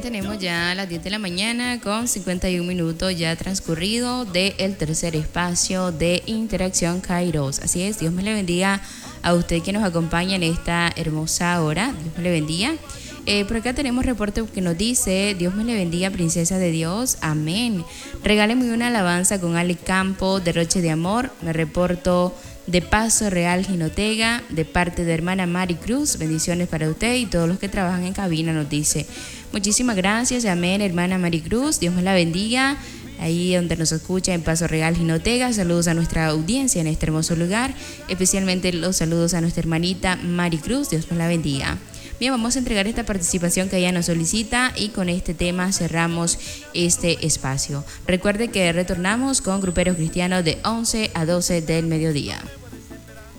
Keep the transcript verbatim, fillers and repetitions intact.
tenemos ya las diez de la mañana con cincuenta y un minutos ya transcurrido del tercer espacio de Interacción Kairos. Así es, Dios me le bendiga a usted que nos acompaña en esta hermosa hora. Dios me le bendiga. Eh, por acá tenemos reporte que nos dice: Dios me le bendiga, princesa de Dios, amén. Regáleme una alabanza con Ale Campo, Derroche de Amor. Me reporto de Paso Real, Jinotega, de parte de hermana Mari Cruz. Bendiciones para usted y todos los que trabajan en cabina, nos dice. Muchísimas gracias, amén, hermana Mari Cruz. Dios me la bendiga. Ahí donde nos escucha en Paso Real, Jinotega. Saludos a nuestra audiencia en este hermoso lugar, especialmente los saludos a nuestra hermanita Mari Cruz. Dios me la bendiga. Bien, vamos a entregar esta participación que ella nos solicita y con este tema cerramos este espacio. Recuerde que retornamos con Gruperos Cristianos de once a doce del mediodía.